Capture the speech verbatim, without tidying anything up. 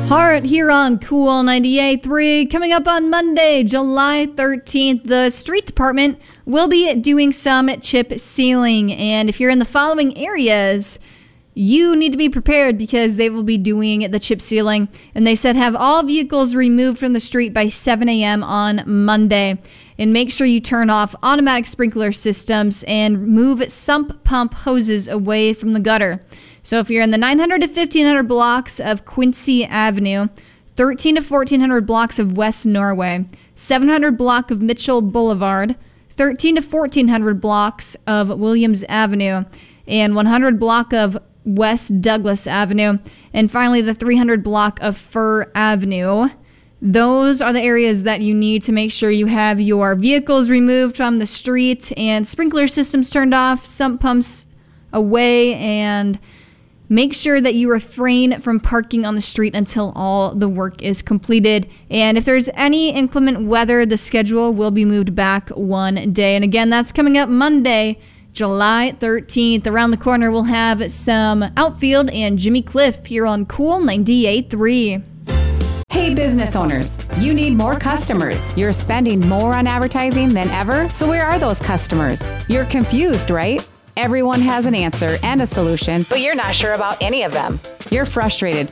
Heart here on Cool ninety-eight point three. Coming up on Monday, July thirteenth, the street department will be doing some chip sealing. And if you're in the following areas, you need to be prepared because they will be doing the chip sealing. And they said have all vehicles removed from the street by seven a.m. on Monday. And make sure you turn off automatic sprinkler systems and move sump pump hoses away from the gutter. So if you're in the nine hundred to fifteen hundred blocks of Quincy Avenue, thirteen to fourteen hundred blocks of West Norway, seven hundred block of Mitchell Boulevard, thirteen to fourteen hundred blocks of Williams Avenue, and one hundred block of West Douglas Avenue, and finally the three hundred block of Fir Avenue. Those are the areas that you need to make sure you have your vehicles removed from the street and sprinkler systems turned off, sump pumps away, and make sure that you refrain from parking on the street until all the work is completed. And if there's any inclement weather, the schedule will be moved back one day. And again, that's coming up Monday, July thirteenth. Around the corner, we'll have some Outfield and Jimmy Cliff here on Cool ninety-eight point three. Hey business owners, you need more customers. You're spending more on advertising than ever, so where are those customers? You're confused, right? Everyone has an answer and a solution, but you're not sure about any of them. You're frustrated